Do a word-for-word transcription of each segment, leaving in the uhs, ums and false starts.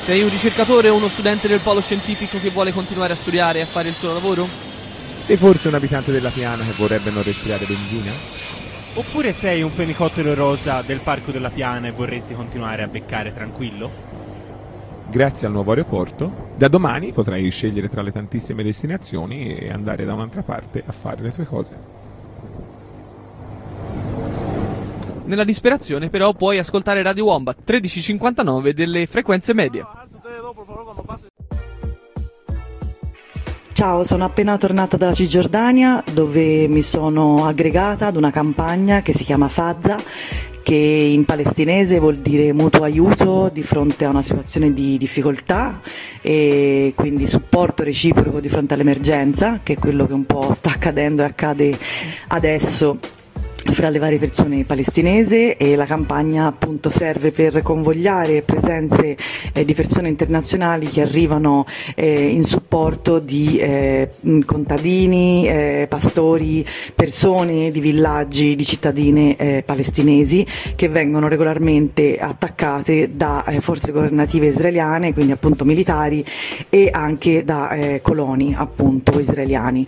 Sei un ricercatore o uno studente del polo scientifico che vuole continuare a studiare e a fare il suo lavoro? Sei forse un abitante della Piana che vorrebbe non respirare benzina? Oppure sei un fenicottero rosa del Parco della Piana e vorresti continuare a beccare tranquillo? Grazie al nuovo aeroporto, da domani potrai scegliere tra le tantissime destinazioni e andare da un'altra parte a fare le tue cose. Nella disperazione però puoi ascoltare Radio Wombat tredici cinquantanove delle frequenze medie. Ciao, sono appena tornata dalla Cisgiordania dove mi sono aggregata ad una campagna che si chiama Fazza, che in palestinese vuol dire mutuo aiuto di fronte a una situazione di difficoltà e quindi supporto reciproco di fronte all'emergenza, che è quello che un po' sta accadendo e accade adesso fra le varie persone palestinesi, e la campagna appunto serve per convogliare presenze eh, di persone internazionali che arrivano eh, in supporto di eh, contadini, eh, pastori, persone di villaggi, di cittadine eh, palestinesi che vengono regolarmente attaccate da eh, forze governative israeliane, quindi appunto militari, e anche da eh, coloni appunto israeliani.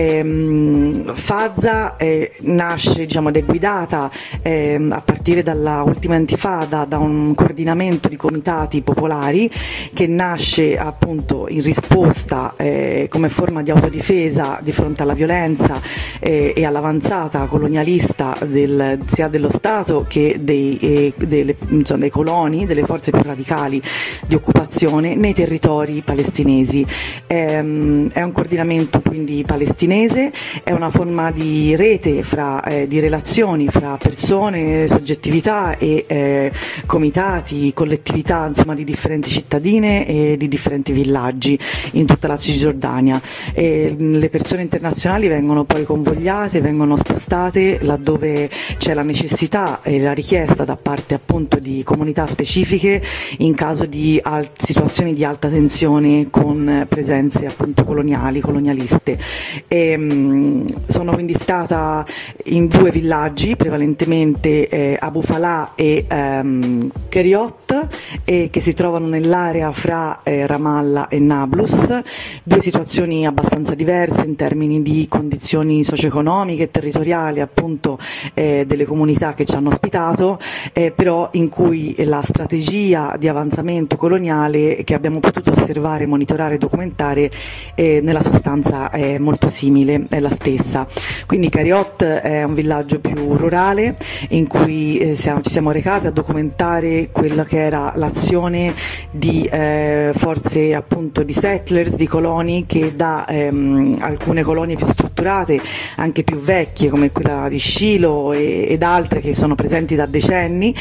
Ehm, Fazza eh, nasce, diciamo, ed è guidata eh, a partire dalla ultima intifada da un coordinamento di comitati popolari che nasce appunto in risposta eh, come forma di autodifesa di fronte alla violenza eh, e all'avanzata colonialista del, sia dello Stato che dei, eh, delle, insomma, dei coloni, delle forze più radicali di occupazione nei territori palestinesi. Ehm, è un coordinamento quindi palestinese, è una forma di rete fra eh, di relazioni fra persone, soggettività e eh, comitati, collettività, insomma, di differenti cittadine e di differenti villaggi in tutta la Cisgiordania. E le persone internazionali vengono poi convogliate, vengono spostate laddove c'è la necessità e la richiesta da parte appunto di comunità specifiche in caso di al- situazioni di alta tensione con presenze appunto coloniali, colonialiste. E, mh, sono quindi stata in due villaggi, prevalentemente eh, Abu Falah e ehm, Keriot, e che si trovano nell'area fra eh, Ramallah e Nablus, due situazioni abbastanza diverse in termini di condizioni socio-economiche e territoriali appunto eh, delle comunità che ci hanno ospitato, eh, però in cui la strategia di avanzamento coloniale che abbiamo potuto osservare, monitorare e documentare eh, nella sostanza è molto simile, è la stessa. Quindi Keriot è un villaggio più rurale in cui eh, siamo, ci siamo recati a documentare quella che era l'azione di eh, forze appunto di settlers, di coloni che da ehm, alcune colonie più strutturate, anche più vecchie come quella di Shiloh e, ed altre che sono presenti da decenni,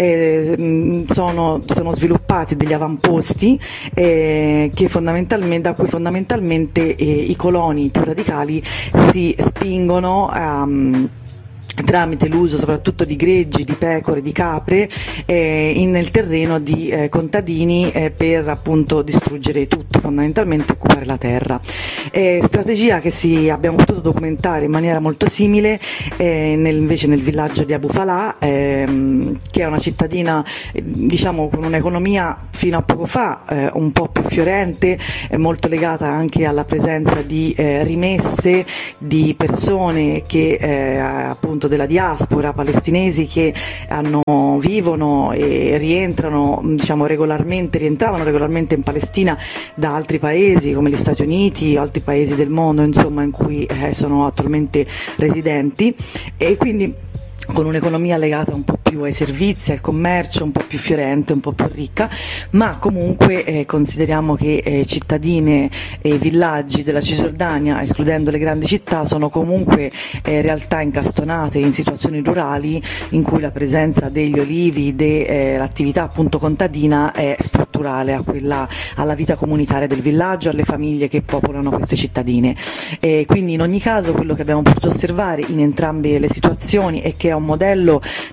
eh, sono, sono sviluppati degli avamposti eh, che fondamentalmente, da cui fondamentalmente eh, i coloni più radicali si spingono a um, tramite l'uso soprattutto di greggi, di pecore, di capre eh, in, nel terreno di eh, contadini eh, per appunto distruggere tutto, fondamentalmente occupare la terra. Eh, strategia che si, abbiamo potuto documentare in maniera molto simile eh, nel, invece nel villaggio di Abu Falah, ehm, che è una cittadina eh, diciamo con un'economia fino a poco fa eh, un po' più fiorente, eh, molto legata anche alla presenza di eh, rimesse di persone che eh, appunto della diaspora palestinesi che hanno, vivono e rientrano diciamo regolarmente, rientravano regolarmente in Palestina da altri paesi come gli Stati Uniti o altri paesi del mondo insomma in cui eh, sono attualmente residenti, e quindi con un'economia legata un po' più ai servizi, al commercio, un po' più fiorente, un po' più ricca, ma comunque eh, consideriamo che eh, cittadine e villaggi della Cisgiordania, escludendo le grandi città, sono comunque eh, realtà incastonate in situazioni rurali in cui la presenza degli olivi, dell'attività eh, appunto contadina è strutturale a quella, alla vita comunitaria del villaggio, alle famiglie che popolano queste cittadine. E quindi in ogni caso quello che abbiamo potuto osservare in entrambe le situazioni è che è un modello diciamo che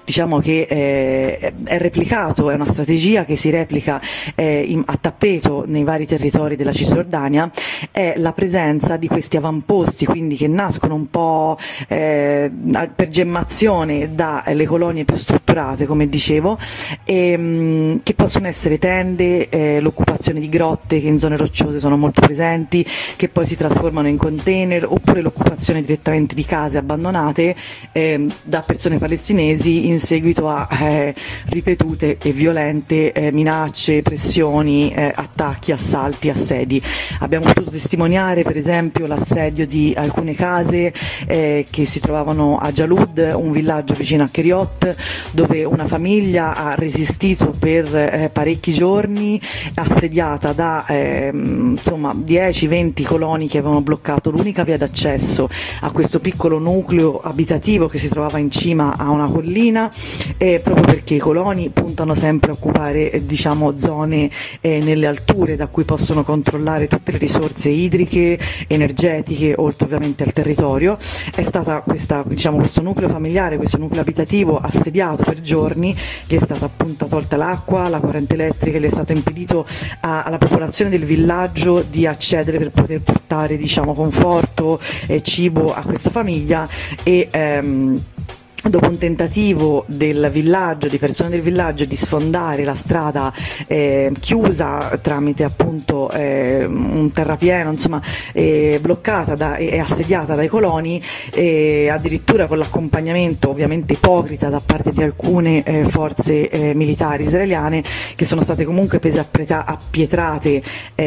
che eh, è replicato, è una strategia che si replica eh, in, a tappeto nei vari territori della Cisgiordania, è la presenza di questi avamposti, quindi che nascono un po' eh, per gemmazione dalle colonie più strutturate, come dicevo, e, mh, che possono essere tende, eh, l'occupazione di grotte che in zone rocciose sono molto presenti, che poi si trasformano in container, oppure l'occupazione direttamente di case abbandonate eh, da persone palestinesi in seguito a eh, ripetute e violente eh, minacce, pressioni, eh, attacchi, assalti, assedi. Abbiamo potuto testimoniare per esempio l'assedio di alcune case eh, che si trovavano a Jalud, un villaggio vicino a Kiryot, dove una famiglia ha resistito per eh, parecchi giorni, assediata da eh, insomma dieci venti coloni che avevano bloccato l'unica via d'accesso a questo piccolo nucleo abitativo che si trovava in cima a una collina, eh, proprio perché i coloni puntano sempre a occupare eh, diciamo zone eh, nelle alture da cui possono controllare tutte le risorse idriche, energetiche, oltre ovviamente al territorio. È stata questa, diciamo, questo nucleo familiare, questo nucleo abitativo assediato per giorni, gli è stata appunto tolta l'acqua, la corrente elettrica, gli è stato impedito a, alla popolazione del villaggio di accedere per poter portare diciamo conforto e cibo a questa famiglia, e ehm, dopo un tentativo del villaggio, di persone del villaggio, di sfondare la strada eh, chiusa tramite appunto eh, un terrapieno, insomma eh, bloccata da, e assediata dai coloni, eh, addirittura con l'accompagnamento ovviamente ipocrita da parte di alcune eh, forze eh, militari israeliane, che sono state comunque prese appietrate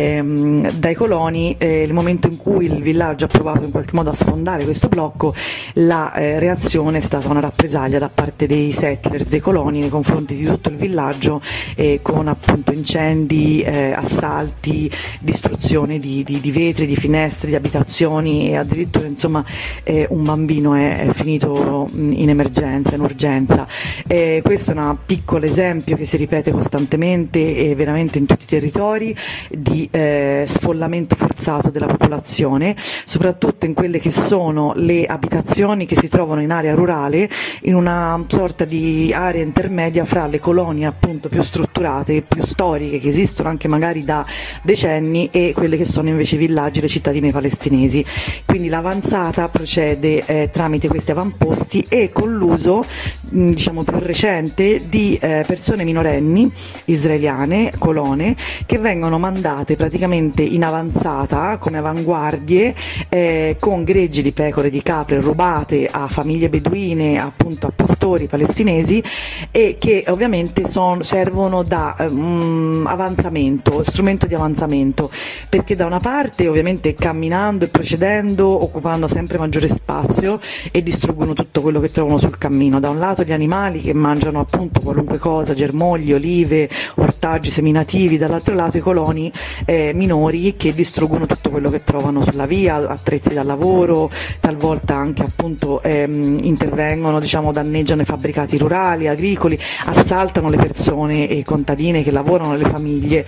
ehm, dai coloni. Eh, il momento in cui il villaggio ha provato in qualche modo a sfondare questo blocco, la eh, reazione è stata una rappresaglia da parte dei settlers, dei coloni, nei confronti di tutto il villaggio, eh, con appunto incendi, eh, assalti, distruzione di, di, di vetri, di finestre, di abitazioni, e addirittura insomma eh, un bambino è, è finito in emergenza, in urgenza. Eh, questo è un piccolo esempio che si ripete costantemente e veramente in tutti i territori di eh, sfollamento forzato della popolazione, soprattutto in quelle che sono le abitazioni che si trovano in area rurale, in una sorta di area intermedia fra le colonie appunto più strutturate e più storiche, che esistono anche magari da decenni, e quelle che sono invece i villaggi, le cittadine palestinesi. Quindi l'avanzata procede eh, tramite questi avamposti e con l'uso mh, diciamo più recente di eh, persone minorenni israeliane, colone, che vengono mandate praticamente in avanzata come avanguardie eh, con greggi di pecore, di capre rubate a famiglie beduine, appunto a pastori palestinesi, e che ovviamente son, servono da um, avanzamento, strumento di avanzamento, perché da una parte ovviamente camminando e procedendo, occupando sempre maggiore spazio, e distruggono tutto quello che trovano sul cammino. Da un lato gli animali che mangiano appunto qualunque cosa, germogli, olive, ortaggi seminativi, dall'altro lato i coloni eh, minori che distruggono tutto quello che trovano sulla via, attrezzi da lavoro, talvolta anche appunto ehm, intervengono, diciamo danneggiano i fabbricati rurali, agricoli, assaltano le persone e contadine che lavorano nelle famiglie.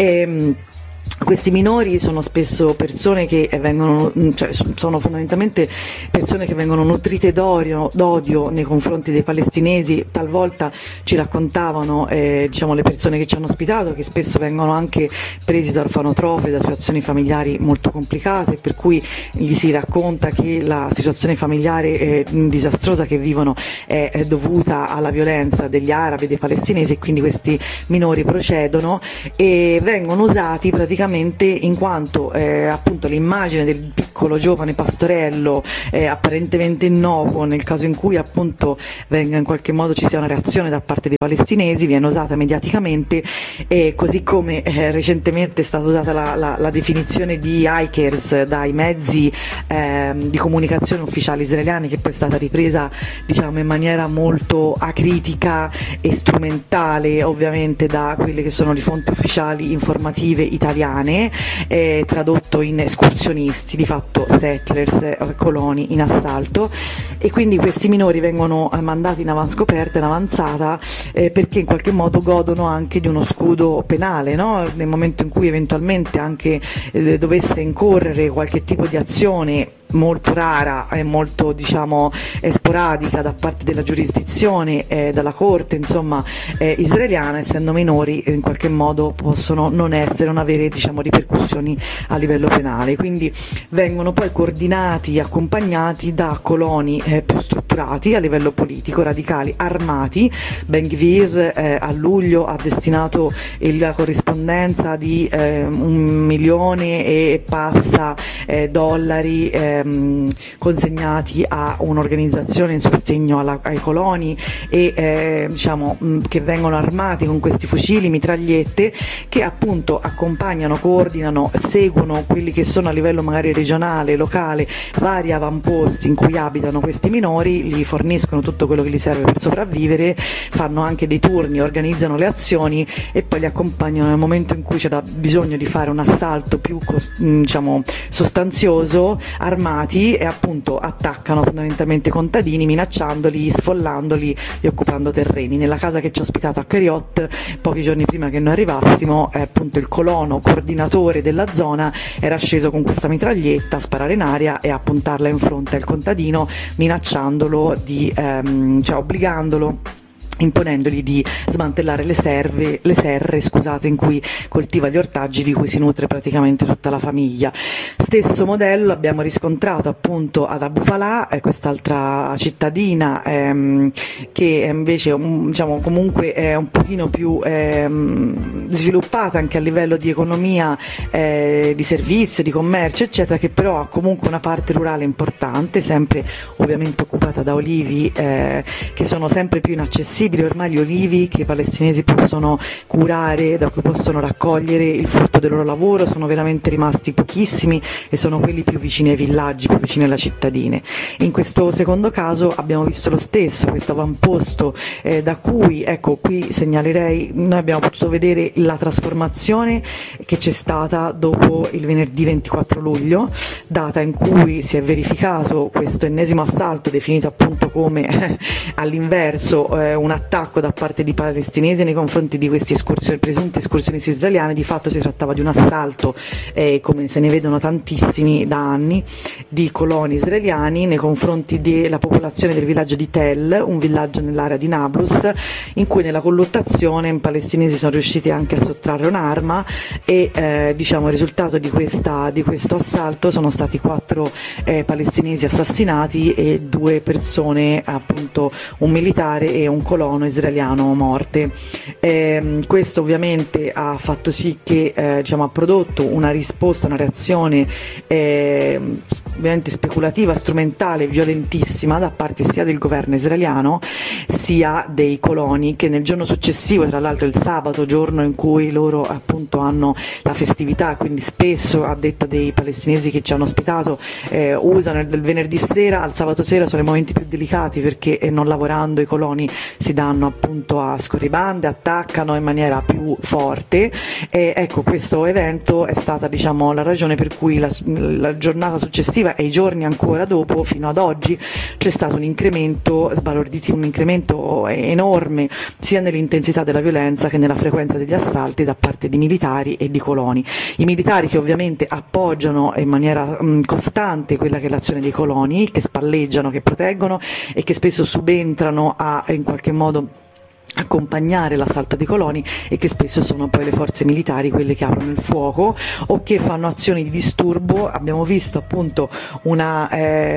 E, questi minori sono spesso persone che vengono, cioè sono fondamentalmente persone che vengono nutrite d'odio, d'odio nei confronti dei palestinesi. Talvolta ci raccontavano eh, diciamo le persone che ci hanno ospitato che spesso vengono anche presi da orfanotrofi, da situazioni familiari molto complicate, per cui gli si racconta che la situazione familiare eh, disastrosa che vivono è, è dovuta alla violenza degli arabi e dei palestinesi, e quindi questi minori procedono e vengono usati praticamente in quanto eh, appunto l'immagine del piccolo giovane pastorello eh, apparentemente innocuo, nel caso in cui appunto venga in qualche modo ci sia una reazione da parte dei palestinesi, viene usata mediaticamente, e così come eh, recentemente è stata usata la, la, la definizione di hikers dai mezzi eh, di comunicazione ufficiali israeliani, che poi è stata ripresa diciamo in maniera molto acritica e strumentale ovviamente da quelle che sono le fonti ufficiali informative italiane, eh, tradotto in escursionisti, di fatto settlers, eh, coloni in assalto. E quindi questi minori vengono eh, mandati in avanscoperta, in avanzata, eh, perché in qualche modo godono anche di uno scudo penale, no? Nel momento in cui eventualmente anche eh, dovesse incorrere qualche tipo di azione molto rara e molto diciamo sporadica da parte della giurisdizione e dalla corte insomma eh, israeliana, essendo minori in qualche modo possono non essere, non avere diciamo ripercussioni a livello penale, quindi vengono poi coordinati, accompagnati da coloni eh, più strutturati a livello politico, radicali, armati. Ben Gvir eh, a luglio ha destinato la corrispondenza di eh, un milione e passa eh, dollari ehm, consegnati a un'organizzazione in sostegno alla, ai coloni e eh, diciamo mh, che vengono armati con questi fucili, mitragliette, che appunto accompagnano, coordinano, seguono quelli che sono a livello magari regionale, locale, vari avamposti in cui abitano questi minori, gli forniscono tutto quello che gli serve per sopravvivere, fanno anche dei turni, organizzano le azioni e poi li accompagnano nel momento in cui c'è bisogno di fare un assalto più diciamo sostanzioso, armati, e appunto attaccano fondamentalmente i contadini minacciandoli, sfollandoli e occupando terreni. Nella casa che ci ha ospitato a Kiryat pochi giorni prima che noi arrivassimo eh, appunto il colono coordinatore della zona era sceso con questa mitraglietta a sparare in aria e a puntarla in fronte al contadino, minacciandolo di ehm, cioè obbligandolo, imponendogli di smantellare le serve, le serre scusate, in cui coltiva gli ortaggi di cui si nutre praticamente tutta la famiglia. Stesso modello abbiamo riscontrato appunto ad Abu Falah, eh, quest'altra cittadina ehm, che invece um, diciamo comunque è un pochino più ehm, sviluppata anche a livello di economia, eh, di servizio, di commercio eccetera, che però ha comunque una parte rurale importante, sempre ovviamente occupata da olivi eh, che sono sempre più inaccessibili. Ormai gli olivi che i palestinesi possono curare, da cui possono raccogliere il frutto del loro lavoro, sono veramente rimasti pochissimi e sono quelli più vicini ai villaggi, più vicini alle cittadine. In questo secondo caso abbiamo visto lo stesso, questo avamposto eh, da cui, ecco qui segnalerei, noi abbiamo potuto vedere la trasformazione che c'è stata dopo il venerdì ventiquattro luglio, data in cui si è verificato questo ennesimo assalto definito appunto come all'inverso eh, un attacco da parte di palestinesi nei confronti di questi escursioni, presunti escursionisti israeliani. Di fatto si trattava di un assalto, eh, come se ne vedono tantissimi da anni, di coloni israeliani nei confronti della popolazione del villaggio di Tel, un villaggio nell'area di Nablus, in cui nella colluttazione i palestinesi sono riusciti anche a sottrarre un'arma e eh, diciamo il risultato di, questa, di questo assalto sono stati quattro eh, palestinesi assassinati e due persone, appunto un militare e un colono israeliano morte. Eh, questo ovviamente ha fatto sì che eh, diciamo, ha prodotto una risposta, una reazione eh, ovviamente speculativa, strumentale, violentissima da parte sia del governo israeliano sia dei coloni, che nel giorno successivo, tra l'altro il sabato, giorno in cui loro appunto hanno la festività, quindi spesso a detta dei palestinesi che ci hanno ospitato eh, usano il venerdì sera al sabato sera sono i momenti più delicati, perché eh, non lavorando i coloni si danno appunto a scorribande, attaccano in maniera più forte e ecco questo evento è stata diciamo la ragione per cui la, la giornata successiva e i giorni ancora dopo fino ad oggi c'è stato un incremento sbalorditi, un incremento enorme sia nell'intensità della violenza che nella frequenza degli assalti da parte di militari e di coloni. I militari che ovviamente appoggiano in maniera mh, costante quella che è l'azione dei coloni, che spalleggiano, che proteggono e che spesso subentrano a in qualche modo accompagnare l'assalto dei coloni, e che spesso sono poi le forze militari quelle che aprono il fuoco o che fanno azioni di disturbo. Abbiamo visto appunto una eh,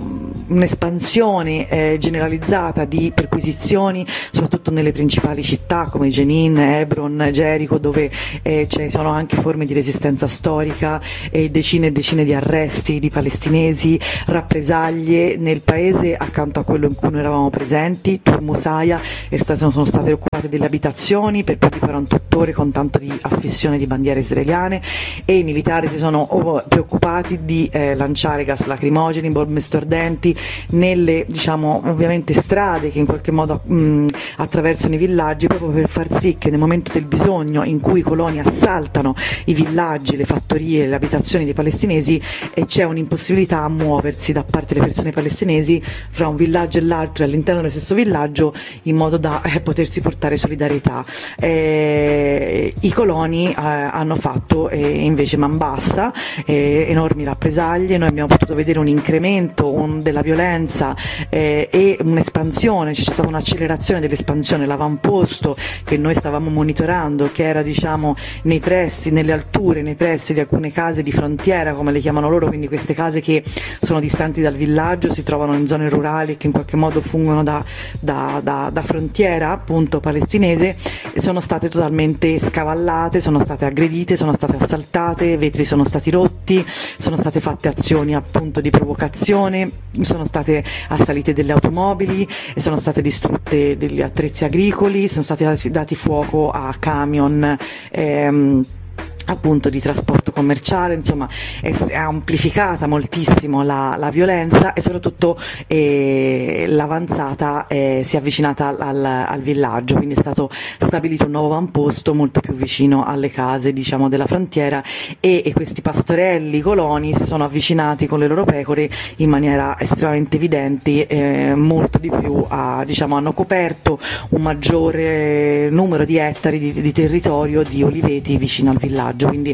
un'espansione eh, generalizzata di perquisizioni soprattutto nelle principali città come Jenin, Hebron, Gerico, dove eh, ci sono anche forme di resistenza storica e decine e decine di arresti di palestinesi, rappresaglie nel paese accanto a quello in cui noi eravamo presenti. Turmusaya è stato sono state occupate delle abitazioni per più di quarantotto ore con tanto di affissione di bandiere israeliane, e i militari si sono oh, preoccupati di eh, lanciare gas lacrimogeni, bombe stordenti nelle diciamo ovviamente strade che in qualche modo mh, attraversano i villaggi, proprio per far sì che nel momento del bisogno in cui i coloni assaltano i villaggi, le fattorie, le abitazioni dei palestinesi e c'è un'impossibilità a muoversi da parte delle persone palestinesi fra un villaggio e l'altro e all'interno dello stesso villaggio, in modo da eh, potersi portare solidarietà. Eh, eh, i coloni eh, hanno fatto eh, invece man bassa, eh, enormi rappresaglie. Noi abbiamo potuto vedere un incremento un, della violenza eh, e un'espansione, c'è stata un'accelerazione dell'espansione, l'avamposto che noi stavamo monitorando, che era diciamo nei pressi, nelle alture, nei pressi di alcune case di frontiera, come le chiamano loro, quindi queste case che sono distanti dal villaggio, si trovano in zone rurali che in qualche modo fungono da, da, da, da frontiera appunto palestinese, sono state totalmente scavallate, sono state aggredite, sono state assaltate, vetri sono stati rotti, sono state fatte azioni appunto di provocazione, sono state assalite delle automobili, e sono state distrutte degli attrezzi agricoli, sono stati dati fuoco a camion ehm, appunto di trasporto commerciale, insomma è, è amplificata moltissimo la, la violenza, e soprattutto eh, l'avanzata eh, si è avvicinata al, al villaggio, quindi è stato stabilito un nuovo avamposto molto più vicino alle case diciamo della frontiera, e, e questi pastorelli coloni si sono avvicinati con le loro pecore in maniera estremamente evidente, eh, molto di più a, diciamo, hanno coperto un maggiore numero di ettari di, di territorio di oliveti vicino al villaggio. Quindi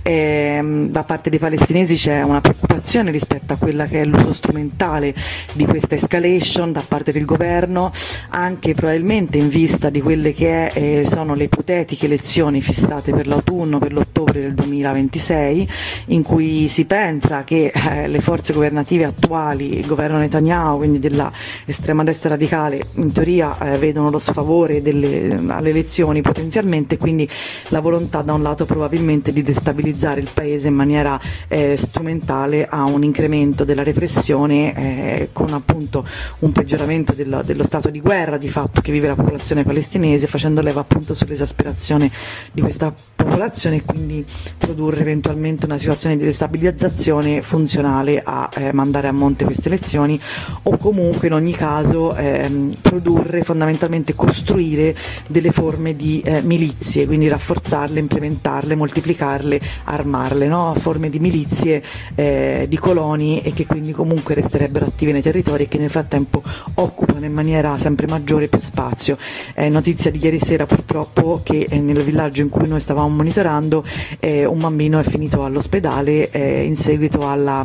ehm, da parte dei palestinesi c'è una preoccupazione rispetto a quella che è l'uso strumentale di questa escalation da parte del governo, anche probabilmente in vista di quelle che è, eh, sono le ipotetiche elezioni fissate per l'autunno, per l'ottobre del duemilaventisei, in cui si pensa che eh, le forze governative attuali, il governo Netanyahu, quindi della estrema destra radicale, in teoria eh, vedono lo sfavore delle, alle elezioni potenzialmente, quindi la volontà da un lato probabilmente di destabilizzare il paese in maniera eh, strumentale a un incremento della repressione, eh, con appunto un peggioramento dello, dello stato di guerra di fatto che vive la popolazione palestinese, facendo leva appunto sull'esasperazione di questa popolazione, e quindi produrre eventualmente una situazione di destabilizzazione funzionale a eh, mandare a monte queste elezioni, o comunque in ogni caso ehm, produrre, fondamentalmente costruire delle forme di eh, milizie, quindi rafforzarle, implementarle, moltiplicarle, armarle, no? Forme di milizie eh, di coloni, e che quindi comunque resterebbero attive nei territori e che nel frattempo occupano in maniera sempre maggiore più spazio. È notizia di ieri sera purtroppo che eh, nel villaggio in cui noi stavamo monitorando eh, un bambino è finito all'ospedale eh, in seguito alla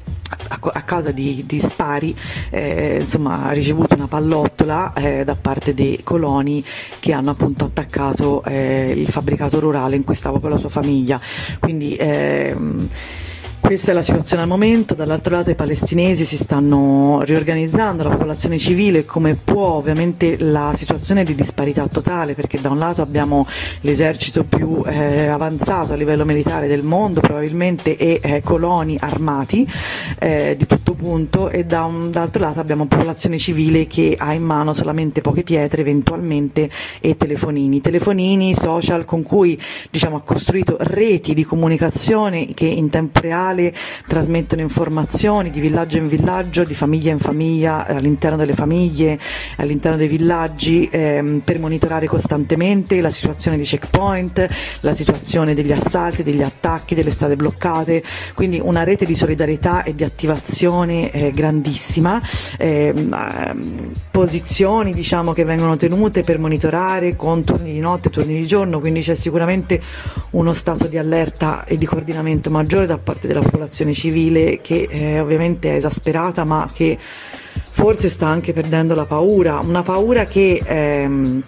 a causa di, di spari, eh, insomma ha ricevuto una pallottola eh, da parte dei coloni che hanno appunto attaccato eh, il fabbricato rurale in cui stava con la sua famiglia. Quindi ehm, questa è la situazione al momento. Dall'altro lato i palestinesi si stanno riorganizzando, la popolazione civile come può. Ovviamente la situazione è di disparità totale, perché da un lato abbiamo l'esercito più eh, avanzato a livello militare del mondo probabilmente, e eh, coloni armati eh, di tutto punto, e da un, dall'altro lato abbiamo popolazione civile che ha in mano solamente poche pietre eventualmente e telefonini, telefonini, social, con cui diciamo ha costruito reti di comunicazione che in tempo reale trasmettono informazioni di villaggio in villaggio, di famiglia in famiglia, all'interno delle famiglie, all'interno dei villaggi, ehm, per monitorare costantemente la situazione di checkpoint, la situazione degli assalti, degli attacchi, delle strade bloccate. Quindi una rete di solidarietà e di attivazione eh, grandissima, ehm, posizioni diciamo che vengono tenute per monitorare con turni di notte, turni di giorno, quindi c'è sicuramente uno stato di allerta e di coordinamento maggiore da parte della popolazione civile, che eh, ovviamente è esasperata, ma che forse sta anche perdendo la paura, una paura che ehm,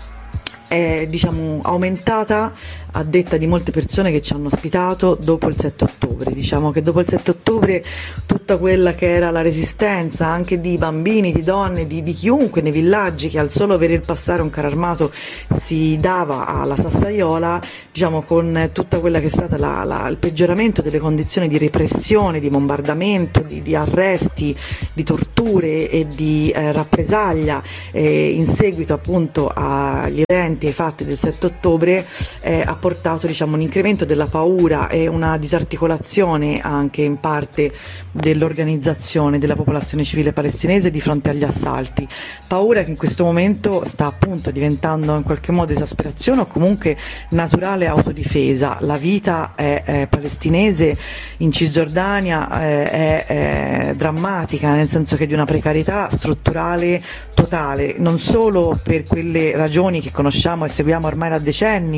è diciamo aumentata a detta di molte persone che ci hanno ospitato dopo il sette ottobre. Diciamo che dopo il sette ottobre tutta quella che era la resistenza anche di bambini, di donne, di, di chiunque nei villaggi, che al solo veder passare un carro armato si dava alla sassaiola, diciamo con tutta quella che è stata la, la, il peggioramento delle condizioni di repressione, di bombardamento, di, di arresti, di torture e di eh, rappresaglia eh, in seguito appunto agli eventi e ai fatti del sette ottobre, eh, ha portato diciamo un incremento della paura e una disarticolazione anche in parte dell'organizzazione della popolazione civile palestinese di fronte agli assalti. Paura che in questo momento sta appunto diventando in qualche modo esasperazione o comunque naturale autodifesa. La vita è, è palestinese in Cisgiordania è, è, è drammatica, nel senso che è di una precarietà strutturale totale, non solo per quelle ragioni che conosciamo e seguiamo ormai da decenni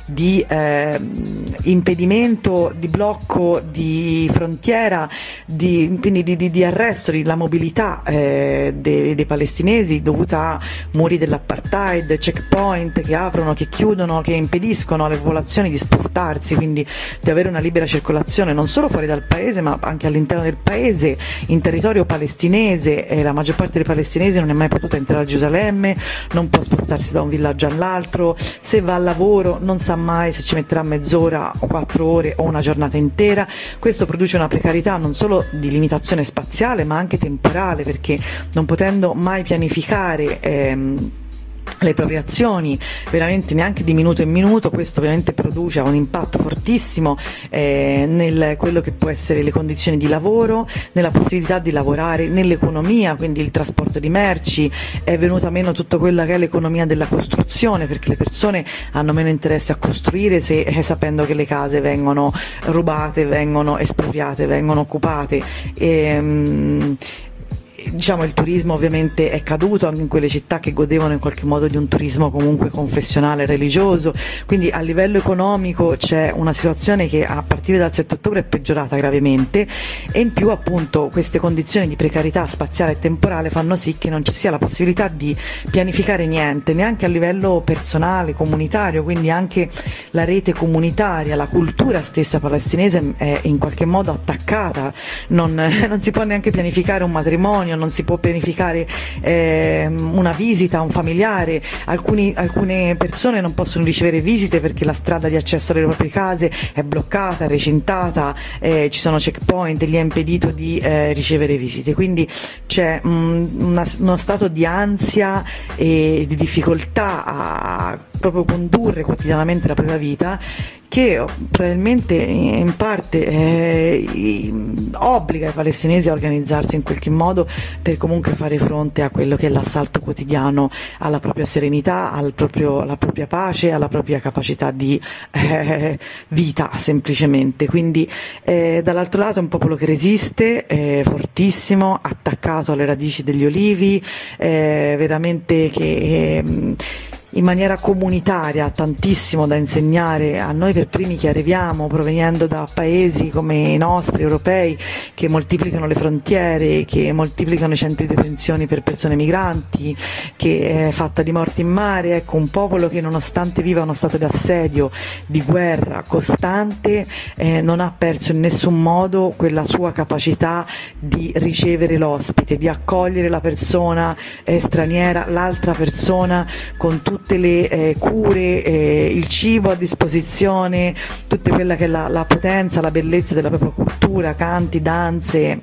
di eh, impedimento, di blocco di frontiera, di, quindi di, di, di arresto della mobilità eh, dei, dei palestinesi dovuta a muri dell'apartheid, checkpoint che aprono, che chiudono, che impediscono alle popolazioni di spostarsi, quindi di avere una libera circolazione non solo fuori dal paese ma anche all'interno del paese, in territorio palestinese. E la maggior parte dei palestinesi non è mai potuta entrare a Gerusalemme, non può spostarsi da un villaggio all'altro, se va al lavoro non sa mai se ci metterà mezz'ora o quattro ore o una giornata intera. Questo produce una precarietà non solo di limitazione spaziale ma anche temporale, perché non potendo mai pianificare ehm, le proprie azioni veramente neanche di minuto in minuto, questo ovviamente produce un impatto fortissimo eh, nel quello che può essere le condizioni di lavoro, nella possibilità di lavorare, nell'economia, quindi il trasporto di merci. È venuta meno tutto quello che è l'economia della costruzione, perché le persone hanno meno interesse a costruire se eh, sapendo che le case vengono rubate, vengono espropriate, vengono occupate. E, mh, Diciamo il turismo ovviamente è caduto anche in quelle città che godevano in qualche modo di un turismo comunque confessionale, religioso, quindi a livello economico c'è una situazione che a partire dal sette ottobre è peggiorata gravemente, e in più appunto queste condizioni di precarietà spaziale e temporale fanno sì che non ci sia la possibilità di pianificare niente, neanche a livello personale, comunitario, quindi anche la rete comunitaria, la cultura stessa palestinese è in qualche modo attaccata, non, non si può neanche pianificare un matrimonio, non si può pianificare eh, una visita a un familiare, Alcuni, alcune persone non possono ricevere visite perché la strada di accesso alle proprie case è bloccata, recintata, eh, ci sono checkpoint, gli è impedito di eh, ricevere visite, quindi c'è mh, una, uno stato di ansia e di difficoltà a proprio condurre quotidianamente la propria vita, che probabilmente in parte eh, obbliga i palestinesi a organizzarsi in qualche modo per comunque fare fronte a quello che è l'assalto quotidiano alla propria serenità, al proprio, alla propria pace, alla propria capacità di eh, vita semplicemente. Quindi eh, dall'altro lato è un popolo che resiste, eh, fortissimo, attaccato alle radici degli olivi, eh, veramente che eh, in maniera comunitaria ha tantissimo da insegnare a noi per primi che arriviamo provenendo da paesi come i nostri europei, che moltiplicano le frontiere, che moltiplicano i centri di detenzione per persone migranti, che è fatta di morti in mare. Ecco, un popolo che nonostante viva uno stato di assedio, di guerra costante, eh, non ha perso in nessun modo quella sua capacità di ricevere l'ospite, di accogliere la persona eh, straniera, l'altra persona, con tutte le eh, cure, eh, il cibo a disposizione, tutta quella che è la, la potenza, la bellezza della propria cultura, canti, danze.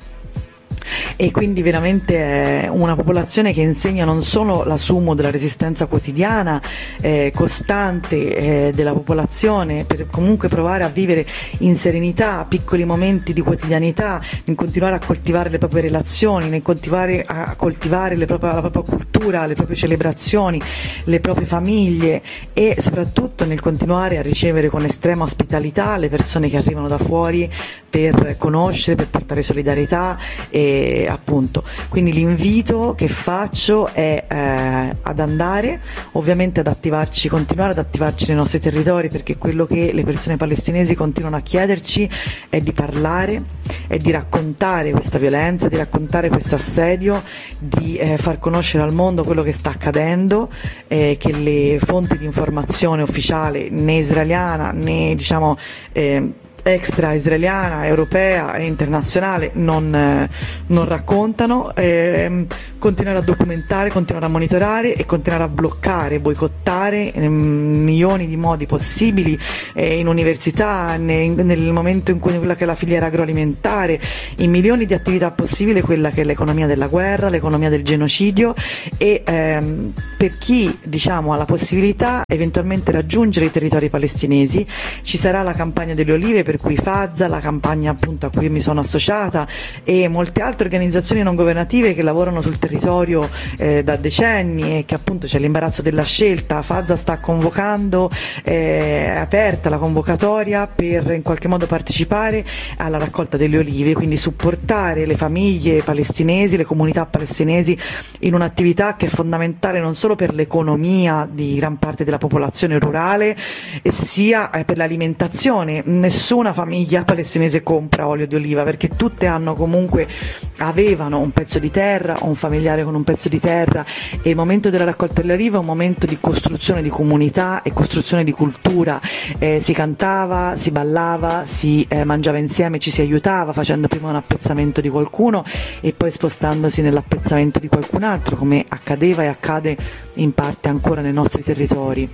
E quindi veramente è una popolazione che insegna non solo la sumo della resistenza quotidiana eh, costante eh, della popolazione per comunque provare a vivere in serenità piccoli momenti di quotidianità, in continuare a coltivare le proprie relazioni, nel continuare a coltivare le proprie, la propria cultura, le proprie celebrazioni, le proprie famiglie, e soprattutto nel continuare a ricevere con estrema ospitalità le persone che arrivano da fuori per conoscere, per portare solidarietà. E appunto, quindi l'invito che faccio è eh, ad andare, ovviamente ad attivarci, continuare ad attivarci nei nostri territori, perché quello che le persone palestinesi continuano a chiederci è di parlare, è di raccontare questa violenza, di raccontare questo assedio, di eh, far conoscere al mondo quello che sta accadendo, eh, che le fonti di informazione ufficiale né israeliana né diciamo eh, extra israeliana, europea e internazionale non, eh, non raccontano, eh, continuare a documentare, continuare a monitorare e continuare a bloccare, boicottare in milioni di modi possibili, eh, in università, ne, nel momento in cui quella che è la filiera agroalimentare, in milioni di attività possibili, quella che è l'economia della guerra, l'economia del genocidio, e ehm, per chi diciamo ha la possibilità eventualmente raggiungere i territori palestinesi ci sarà la campagna delle olive per per cui Fazza, la campagna appunto a cui mi sono associata e molte altre organizzazioni non governative che lavorano sul territorio eh, da decenni, e che appunto c'è l'imbarazzo della scelta. Fazza sta convocando, eh, è aperta la convocatoria per in qualche modo partecipare alla raccolta delle olive, quindi supportare le famiglie palestinesi, le comunità palestinesi in un'attività che è fondamentale non solo per l'economia di gran parte della popolazione rurale, e sia eh, per l'alimentazione. Nessuna famiglia palestinese compra olio di oliva, perché tutte hanno comunque avevano un pezzo di terra o un familiare con un pezzo di terra, e il momento della raccolta delle olive è un momento di costruzione di comunità e costruzione di cultura. Eh, si cantava, si ballava, si eh, mangiava insieme, ci si aiutava facendo prima un appezzamento di qualcuno e poi spostandosi nell'appezzamento di qualcun altro, come accadeva e accade in parte ancora nei nostri territori.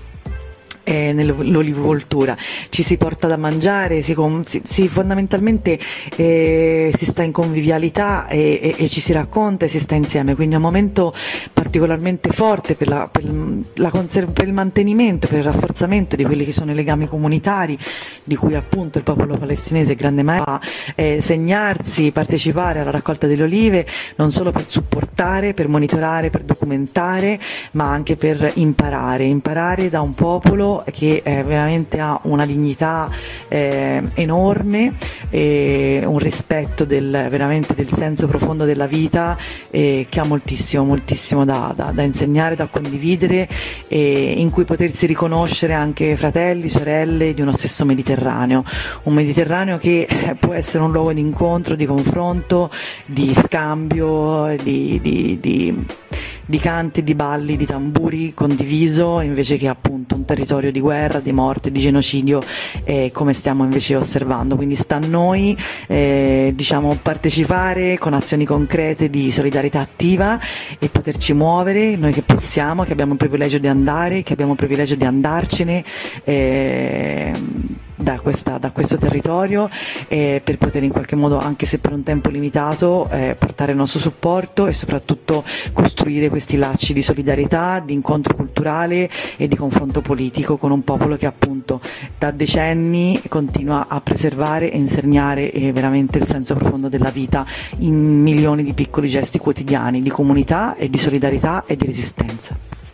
Eh, nell'olivicoltura ci si porta da mangiare, si, si, si fondamentalmente eh, si sta in convivialità e, e, e ci si racconta e si sta insieme, quindi è un momento particolarmente forte per, la, per, la conserv- per il mantenimento, per il rafforzamento di quelli che sono i legami comunitari di cui appunto il popolo palestinese è grande maestro. Eh, segnarsi, partecipare alla raccolta delle olive non solo per supportare, per monitorare, per documentare, ma anche per imparare, imparare da un popolo che eh, veramente ha una dignità eh, enorme, e un rispetto del, veramente del senso profondo della vita, eh, che ha moltissimo, moltissimo da, da, da insegnare, da condividere, e in cui potersi riconoscere anche fratelli, sorelle di uno stesso Mediterraneo, un Mediterraneo che può essere un luogo di incontro, di confronto, di scambio, di, di, di di canti, di balli, di tamburi condiviso, invece che appunto un territorio di guerra, di morte, di genocidio, eh, come stiamo invece osservando. Quindi sta a noi eh, diciamo partecipare con azioni concrete di solidarietà attiva e poterci muovere, noi che possiamo, che abbiamo il privilegio di andare, che abbiamo il privilegio di andarcene eh, Da, questa, da questo territorio, eh, per poter in qualche modo, anche se per un tempo limitato, eh, portare il nostro supporto e soprattutto costruire questi lacci di solidarietà, di incontro culturale e di confronto politico con un popolo che appunto da decenni continua a preservare e insegnare eh, veramente il senso profondo della vita in milioni di piccoli gesti quotidiani di comunità e di solidarietà e di resistenza.